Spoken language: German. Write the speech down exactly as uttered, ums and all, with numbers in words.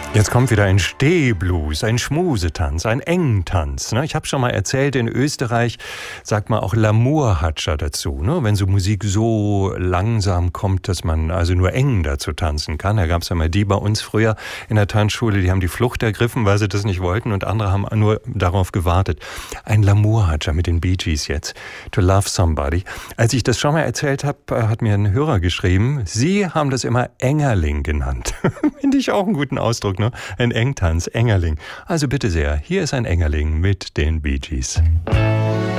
Jetzt kommt wieder ein Stehblues, ein Schmusetanz, ein Engtanz. Ich habe schon mal erzählt, in Österreich sagt man auch L'amour-Hatscher dazu. Wenn so Musik so langsam kommt, dass man also nur eng dazu tanzen kann. Da gab es ja mal die bei uns früher in der Tanzschule, die haben die Flucht ergriffen, weil sie das nicht wollten, und andere haben nur darauf gewartet. Ein L'amour-Hatscher mit den Bee Gees jetzt. To Love Somebody. Als ich das schon mal erzählt habe, hat mir ein Hörer geschrieben, Sie haben das immer Engerling genannt. Finde ich auch einen guten Ausdruck. Ne? Ein Engtanz, Engerling. Also bitte sehr, hier ist ein Engerling mit den Bee Gees.